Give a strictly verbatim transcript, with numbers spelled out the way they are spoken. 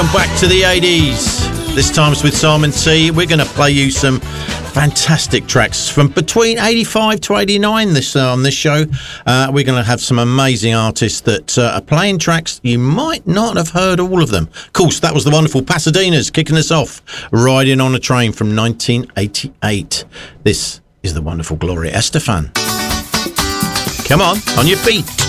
back to the eighties. This time's with Simon T. We're going to play you some fantastic tracks from between eighty-five to eighty-nine this uh, on this show. Uh, we're going to have some amazing artists that uh, are playing tracks you might not have heard all of them. Of course, that was the wonderful Pasadena's kicking us off, Riding on a Train from nineteen eighty-eight. This is the wonderful Gloria Estefan. Come on, on your feet.